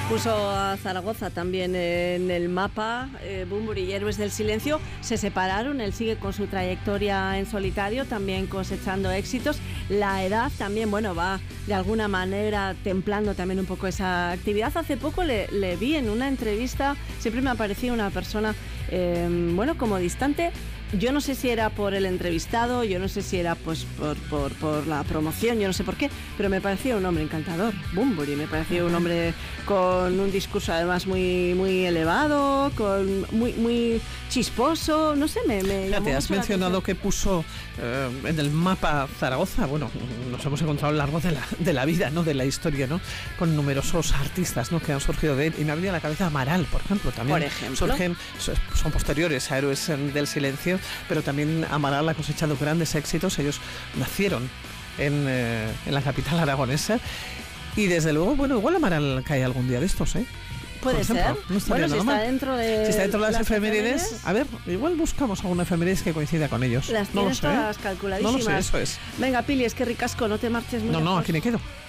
Puso a Zaragoza también en el mapa. Bunbury y Héroes del Silencio se separaron. Él sigue con su trayectoria en solitario, también cosechando éxitos. La edad también, va de alguna manera templando también un poco esa actividad. Hace poco le vi en una entrevista. Siempre me ha parecido una persona, como distante. Yo no sé si era por el entrevistado, yo no sé si era pues por la promoción, yo no sé por qué, pero me parecía un hombre encantador, Bunbury, me parecía un hombre con un discurso además muy, muy elevado, con muy chisposo, no sé, me Fíjate, has mencionado que puso en el mapa Zaragoza. Bueno, nos hemos encontrado a lo largo de la vida, ¿no? De la historia, ¿no? Con numerosos artistas, ¿no? Que han surgido de él, y me ha venido a la cabeza Amaral, por ejemplo, también. Por ejemplo. Son posteriores a Héroes del Silencio, pero también Amaral ha cosechado grandes éxitos. Ellos nacieron en la capital aragonesa, y desde luego, igual Amaral cae algún día de estos, ¿eh? Puede ser. No Si está dentro de las efemérides, a ver, igual buscamos alguna efemérides que coincida con ellos. Las tienes todas calculadísimas. No lo sé, eso es. Venga, Pili, es que ricasco, no te marches muy lejos. Aquí me quedo.